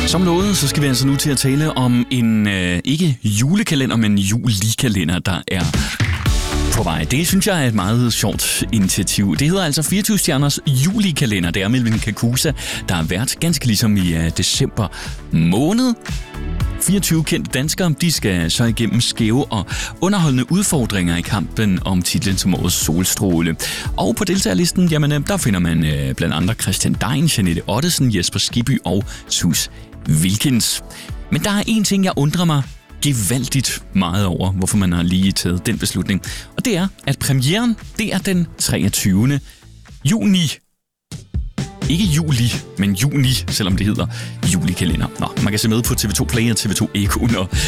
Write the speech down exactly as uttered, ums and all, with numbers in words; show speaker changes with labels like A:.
A: Som lovet, så skal vi altså nu til at tale om en, øh, ikke julekalender, men julikalender, der er på vej. Det synes jeg er et meget sjovt initiativ. Det hedder altså fireogtyve stjerners julikalender. Det er Melvin Kakusa, der har været ganske ligesom i uh, december måned. fireogtyve kendte danskere, de skal så igennem skæve og underholdende udfordringer i kampen om titlen som årets solstråle. Og på deltagerlisten, jamen, der finder man øh, blandt andre Christian Dein, Jeanette Ottesen, Jesper Skibby og Sus Wilkins. Men der er en ting, jeg undrer mig gevaldigt meget over, hvorfor man har lige taget den beslutning. Og det er, at premieren, det er den treogtyvende juni. Ikke juli, men juni, selvom det hedder julikalender. Nå, man kan se med på T V to Play og T V to Echo, når